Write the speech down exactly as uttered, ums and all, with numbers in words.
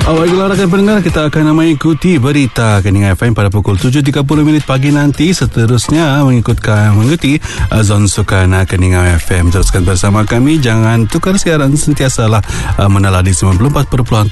Baiklah rakan pendengar, kita akan mengikuti berita Keningan F M pada pukul tujuh tiga puluh minit pagi nanti. Seterusnya mengikutkan mengikuti uh, Zon Sukan uh, Keningan F M. Teruskan bersama kami, jangan tukar siaran, sentiasalah uh, menala di sembilan puluh empat perpuluhan